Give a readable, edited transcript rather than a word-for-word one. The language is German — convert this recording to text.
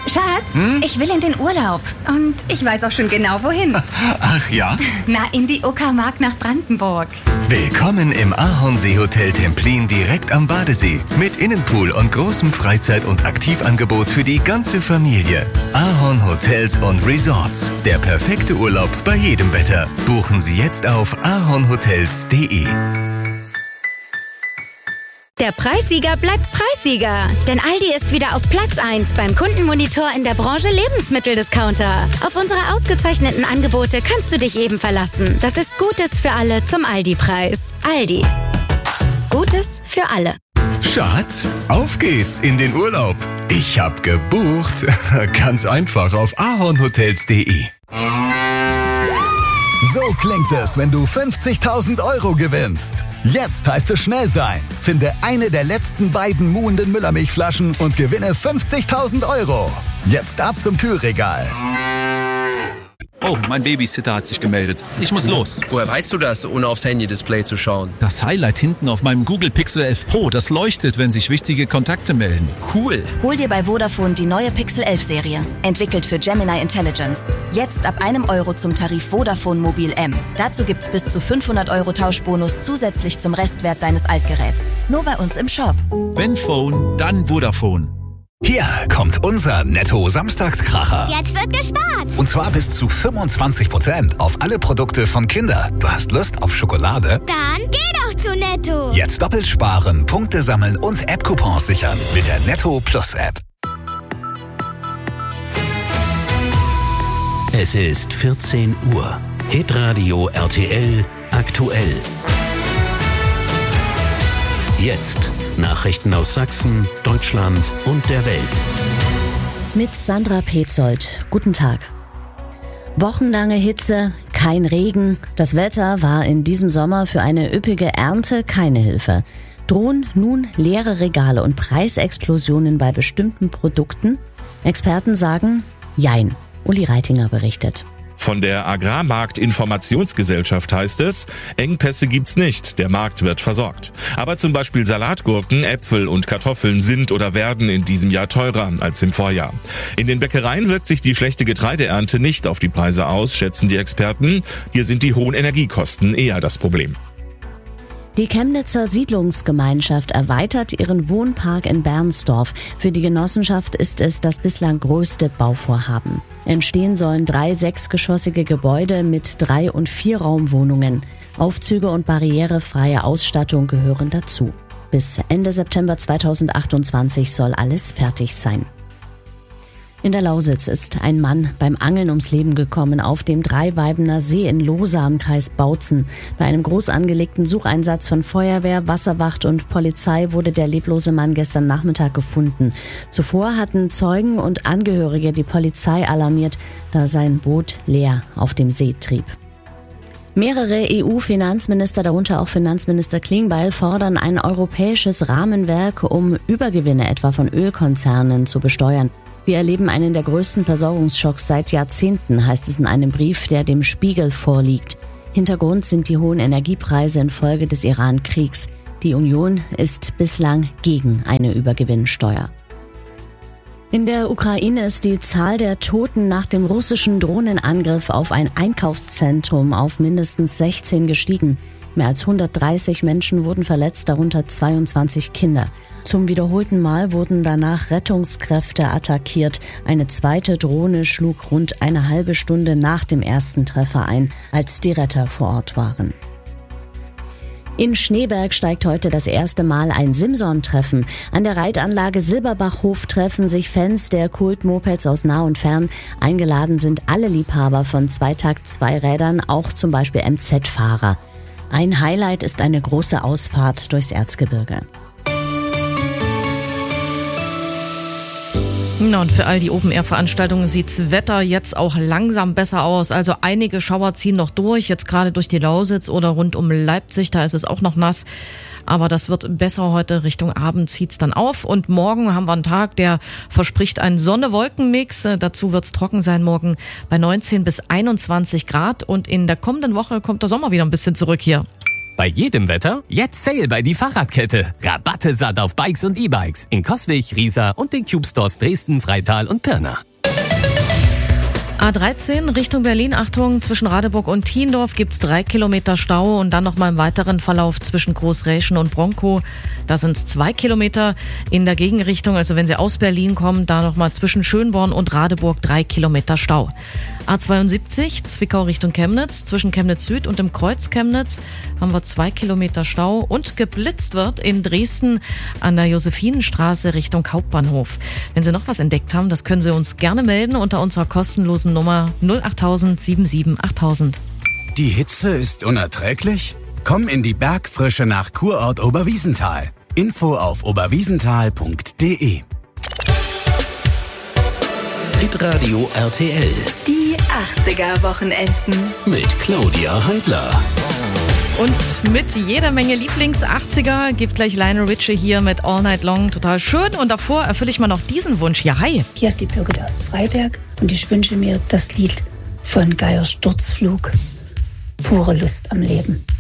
Schatz, ich will in den Urlaub. Und ich weiß auch schon genau, wohin. Ach ja? Na, in die Uckermark nach Brandenburg. Willkommen im Ahornsee Hotel Templin direkt am Badesee. Mit Innenpool und großem Freizeit- und Aktivangebot für die ganze Familie. Ahorn Hotels und Resorts. Der perfekte Urlaub bei jedem Wetter. Buchen Sie jetzt auf ahornhotels.de. Der Preissieger bleibt Preissieger. Denn Aldi ist wieder auf Platz 1 beim Kundenmonitor in der Branche Lebensmitteldiscounter. Auf unsere ausgezeichneten Angebote kannst du dich eben verlassen. Das ist Gutes für alle zum Aldi-Preis. Aldi. Gutes für alle. Schatz, auf geht's in den Urlaub. Ich hab gebucht. Ganz einfach auf ahornhotels.de. So klingt es, wenn du 50.000 € gewinnst. Jetzt heißt es schnell sein. Finde eine der letzten beiden muhenden Müllermilchflaschen und gewinne 50.000 €. Jetzt ab zum Kühlregal. Oh, mein Babysitter hat sich gemeldet. Ich muss los. Woher weißt du das, ohne aufs Handy-Display zu schauen? Das Highlight hinten auf meinem Google Pixel 11 Pro, das leuchtet, wenn sich wichtige Kontakte melden. Cool. Hol dir bei Vodafone die neue Pixel 11 Serie. Entwickelt für Gemini Intelligence. Jetzt ab €1 zum Tarif Vodafone Mobil M. Dazu gibt's bis zu 500 € Tauschbonus zusätzlich zum Restwert deines Altgeräts. Nur bei uns im Shop. Wenn Phone, dann Vodafone. Hier kommt unser Netto-Samstagskracher. Jetzt wird gespart. Und zwar bis zu 25% auf alle Produkte von Kinder. Du hast Lust auf Schokolade? Dann geh doch zu Netto. Jetzt doppelt sparen, Punkte sammeln und App-Coupons sichern mit der Netto Plus App. Es ist 14 Uhr. Hitradio RTL aktuell. Jetzt Nachrichten aus Sachsen, Deutschland und der Welt. Mit Sandra Petzold. Guten Tag. Wochenlange Hitze, kein Regen. Das Wetter war in diesem Sommer für eine üppige Ernte keine Hilfe. Drohen nun leere Regale und Preisexplosionen bei bestimmten Produkten? Experten sagen, jein. Uli Reitinger berichtet. Von der Agrarmarkt-Informationsgesellschaft heißt es, Engpässe gibt's nicht, der Markt wird versorgt. Aber zum Beispiel Salatgurken, Äpfel und Kartoffeln sind oder werden in diesem Jahr teurer als im Vorjahr. In den Bäckereien wirkt sich die schlechte Getreideernte nicht auf die Preise aus, schätzen die Experten. Hier sind die hohen Energiekosten eher das Problem. Die Chemnitzer Siedlungsgemeinschaft erweitert ihren Wohnpark in Bernsdorf. Für die Genossenschaft ist es das bislang größte Bauvorhaben. Entstehen sollen 3 6-geschossige Gebäude mit 3- und 4-Raumwohnungen. Aufzüge und barrierefreie Ausstattung gehören dazu. Bis Ende September 2028 soll alles fertig sein. In der Lausitz ist ein Mann beim Angeln ums Leben gekommen auf dem Dreiweibener See in Lohsa im Kreis Bautzen. Bei einem groß angelegten Sucheinsatz von Feuerwehr, Wasserwacht und Polizei wurde der leblose Mann gestern Nachmittag gefunden. Zuvor hatten Zeugen und Angehörige die Polizei alarmiert, da sein Boot leer auf dem See trieb. Mehrere EU-Finanzminister, darunter auch Finanzminister Klingbeil, fordern ein europäisches Rahmenwerk, um Übergewinne etwa von Ölkonzernen zu besteuern. Wir erleben einen der größten Versorgungsschocks seit Jahrzehnten, heißt es in einem Brief, der dem Spiegel vorliegt. Hintergrund sind die hohen Energiepreise infolge des Iran-Kriegs. Die Union ist bislang gegen eine Übergewinnsteuer. In der Ukraine ist die Zahl der Toten nach dem russischen Drohnenangriff auf ein Einkaufszentrum auf mindestens 16 gestiegen. Mehr als 130 Menschen wurden verletzt, darunter 22 Kinder. Zum wiederholten Mal wurden danach Rettungskräfte attackiert. Eine zweite Drohne schlug rund eine halbe Stunde nach dem ersten Treffer ein, als die Retter vor Ort waren. In Schneeberg steigt heute das erste Mal ein Simson-Treffen. An der Reitanlage Silberbachhof treffen sich Fans der Kult-Mopeds aus nah und fern. Eingeladen sind alle Liebhaber von Zweitakt-Zweirädern, auch zum Beispiel MZ-Fahrer. Ein Highlight ist eine große Ausfahrt durchs Erzgebirge. Na, und für all die Open-Air-Veranstaltungen sieht's Wetter jetzt auch langsam besser aus. Also einige Schauer ziehen noch durch, jetzt gerade durch die Lausitz oder rund um Leipzig, da ist es auch noch nass. Aber das wird besser heute, Richtung Abend zieht's dann auf. Und morgen haben wir einen Tag, der verspricht einen Sonne-Wolken-Mix. Dazu wird's trocken sein morgen bei 19 bis 21 Grad. Und in der kommenden Woche kommt der Sommer wieder ein bisschen zurück hier. Bei jedem Wetter jetzt Sale bei die Fahrradkette. Rabatte satt auf Bikes und E-Bikes in Coswig, Riesa und den Cube Stores Dresden, Freital und Pirna. A13 Richtung Berlin, Achtung, zwischen Radeburg und Thiendorf gibt's 3 Kilometer Stau und dann nochmal im weiteren Verlauf zwischen Großräschen und Bronkow. Da sind's 2 Kilometer in der Gegenrichtung, also wenn Sie aus Berlin kommen, da nochmal zwischen Schönborn und Radeburg 3 Kilometer Stau. A72 Zwickau Richtung Chemnitz, zwischen Chemnitz Süd und dem Kreuz Chemnitz haben wir 2 Kilometer Stau und geblitzt wird in Dresden an der Josephinenstraße Richtung Hauptbahnhof. Wenn Sie noch was entdeckt haben, das können Sie uns gerne melden unter unserer kostenlosen Nummer 08000 77 8000. Die Hitze ist unerträglich? Komm in die Bergfrische nach Kurort Oberwiesenthal. Info auf oberwiesenthal.de. Hitradio RTL. Die 80er-Wochenenden. Mit Claudia Heidler. Und mit jeder Menge Lieblings-80er gibt gleich Lionel Richie hier mit All Night Long. Total schön. Und davor erfülle ich mal noch diesen Wunsch. Ja, hi. Hier ist die Birgit aus Freiberg und ich wünsche mir das Lied von Geier Sturzflug. Pure Lust am Leben.